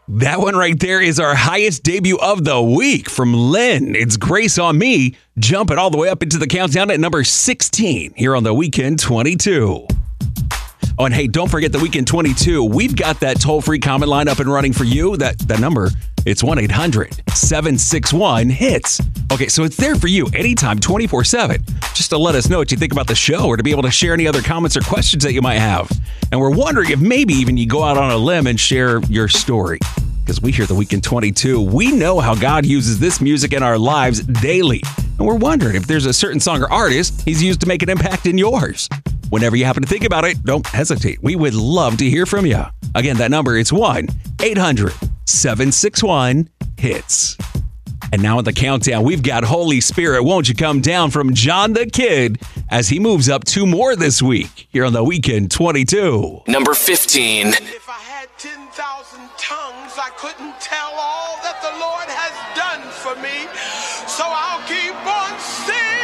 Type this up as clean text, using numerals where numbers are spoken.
That one right there is our highest debut of the week from Lynn. It's Grace on Me, jumping all the way up into the countdown at number 16 here on the Weekend 22. Oh, and hey, don't forget the Weekend 22. We've got that toll-free comment line up and running for you. That number, it's 1-800-761-HITS. Okay, so it's there for you anytime, 24/7, just to let us know what you think about the show or to be able to share any other comments or questions that you might have. And we're wondering if maybe even you go out on a limb and share your story. Because we hear the Weekend 22. We know how God uses this music in our lives daily. And we're wondering if there's a certain song or artist he's used to make an impact in yours. Whenever you happen to think about it, don't hesitate. We would love to hear from you. Again, that number is 1-800-761-HITS. And now in the countdown, we've got Holy Spirit, Won't You Come Down from John the Kid as he moves up 2 more this week here on the Weekend 22. Number 15. If I had 10,000 tongues, I couldn't tell all that the Lord has done for me.